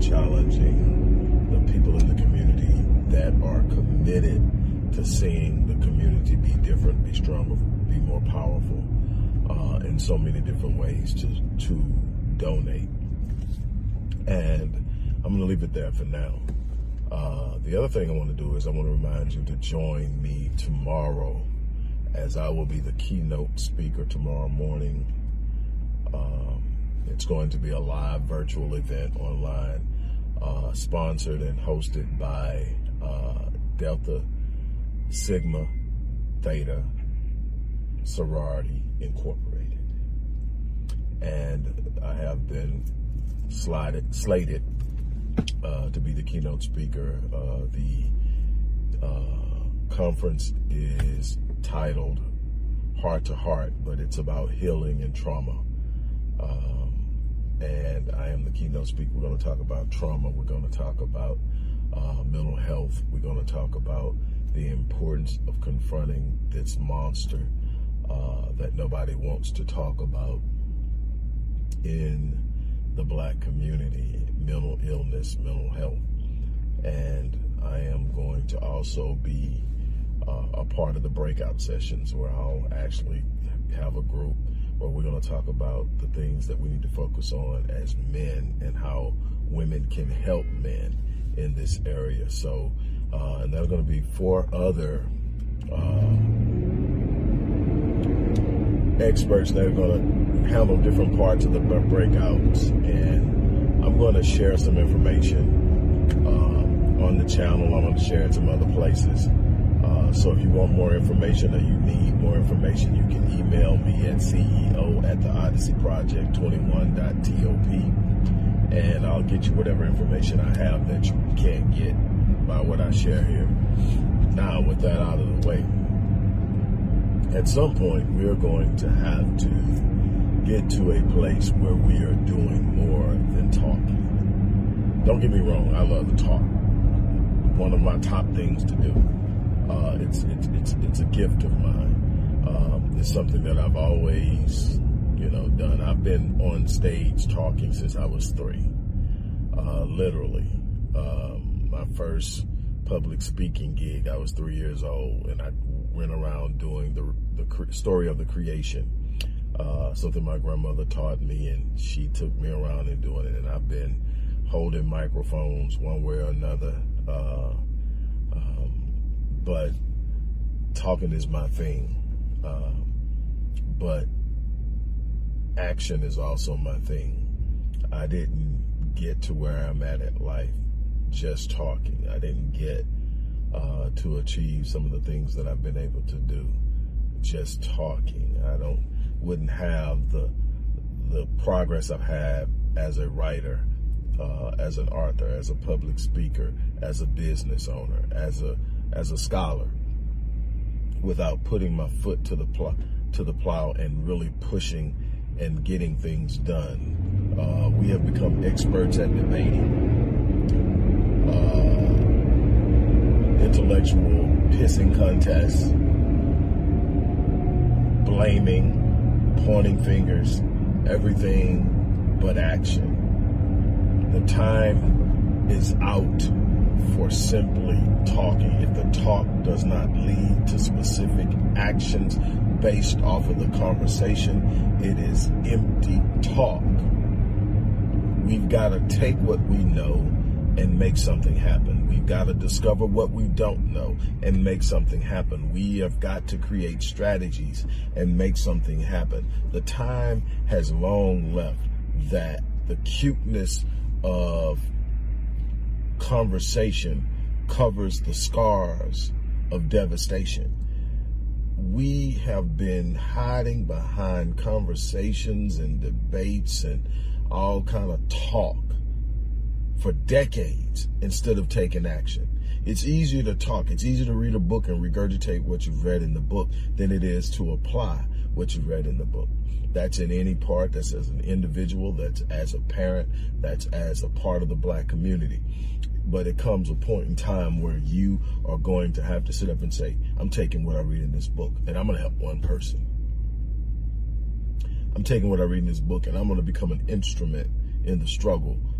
challenging the people in the community that are committed to seeing the community be different, be stronger, be more powerful in so many different ways to donate. And I'm going to leave it there for now. The other thing I want to do is I want to remind you to join me tomorrow, as I will be the keynote speaker tomorrow morning. It's going to be a live virtual event online, sponsored and hosted by Delta Sigma Theta Sorority Incorporated. And I have been slated to be the keynote speaker. The conference is titled Heart to Heart, but it's about healing and trauma. And I am the keynote speaker. We're going to talk about trauma. We're going to talk about mental health. We're going to talk about the importance of confronting this monster that nobody wants to talk about in the Black community: mental illness, mental health. And I am going to also be a part of the breakout sessions, where I'll actually have a group where we're going to talk about the things that we need to focus on as men and how women can help men in this area. So, and there are going to be 4 other experts that are going to handle different parts of the breakouts. And I'm going to share some information on the channel. I'm going to share it some other places. So if you want more information or you need more information, you can email me at ceo@theodysseyproject21.top, and I'll get you whatever information I have that you can't get by what I share here. Now, with that out of the way, at some point we're going to have to get to a place where we are doing more than talking. Don't get me wrong, I love to talk. One of my top things to do. It's a gift of mine. It's something that I've always, done. I've been on stage talking since I was 3. Literally, my first public speaking gig, I was 3 years old, and I went around doing the story of the creation. Something my grandmother taught me, and she took me around and doing it. And I've been holding microphones one way or another. But talking is my thing. But action is also my thing. I didn't get to where I'm at in life just talking. I didn't get to achieve some of the things that I've been able to do just talking. Wouldn't have the progress I've had as a writer, as an author, as a public speaker, as a business owner, as a scholar, without putting my foot to the plow and really pushing and getting things done. We have become experts at debating, intellectual pissing contests, blaming, pointing fingers, everything but action. The time is out for simply talking. If the talk does not lead to specific actions based off of the conversation, it is empty talk. We've got to take what we know and make something happen. We've got to discover what we don't know and make something happen. We have got to create strategies and make something happen. The time has long left that the cuteness of conversation covers the scars of devastation. We have been hiding behind conversations and debates and all kind of talk for decades instead of taking action. It's easier to talk. It's easier to read a book and regurgitate what you've read in the book than it is to apply what you've read in the book. That's in any part. That's as an individual. That's as a parent. That's as a part of the Black community. But it comes a point in time where you are going to have to sit up and say, I'm taking what I read in this book and I'm going to help one person. I'm taking what I read in this book and I'm going to become an instrument in the struggle